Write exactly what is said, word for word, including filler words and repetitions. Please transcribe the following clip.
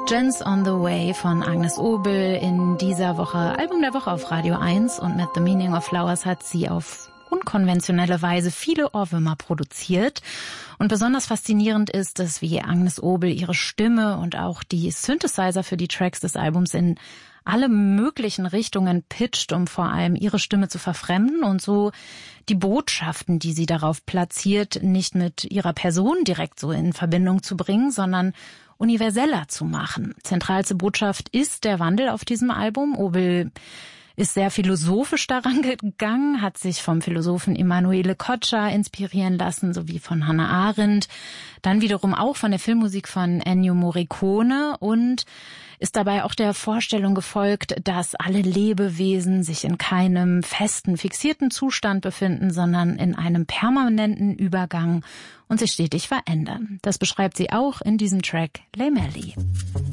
Gents on the Way von Agnes Obel in dieser Woche Album der Woche auf Radio eins, und mit The Meaning of Flowers hat sie auf unkonventionelle Weise viele Ohrwürmer produziert. Und besonders faszinierend ist es, wie Agnes Obel ihre Stimme und auch die Synthesizer für die Tracks des Albums in alle möglichen Richtungen pitcht, um vor allem ihre Stimme zu verfremden und so die Botschaften, die sie darauf platziert, nicht mit ihrer Person direkt so in Verbindung zu bringen, sondern universeller zu machen. Zentralste Botschaft ist der Wandel auf diesem Album. Obel ist sehr philosophisch daran gegangen, hat sich vom Philosophen Emanuele Coccia inspirieren lassen, sowie von Hannah Arendt, dann wiederum auch von der Filmmusik von Ennio Morricone und ist dabei auch der Vorstellung gefolgt, dass alle Lebewesen sich in keinem festen, fixierten Zustand befinden, sondern in einem permanenten Übergang und sich stetig verändern. Das beschreibt sie auch in diesem Track Lay Melly.